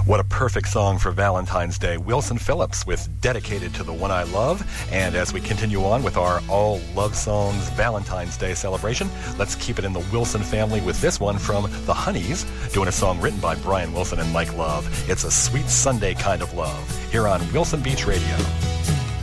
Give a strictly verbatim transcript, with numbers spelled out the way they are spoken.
What a perfect song for Valentine's Day. Wilson Phillips with Dedicated to the One I Love. And as we continue on with our All Love Songs Valentine's Day celebration, let's keep it in the Wilson family with this one from The Honeys, doing a song written by Brian Wilson and Mike Love. It's a sweet Sunday kind of love, here on Wilson Beach Radio.